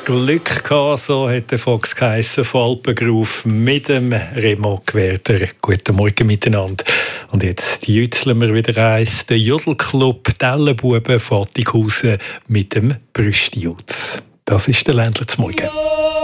Glück gehabt, so hat der Fox geheissen, von Alpengruf mit dem Remo Gwerder. Guten Morgen miteinander. Und jetzt jützeln wir wieder eins, der Jodelclub Dellenbuben Fattighausen mit dem Brüstjutz. Das ist der Ländler zum Morgen.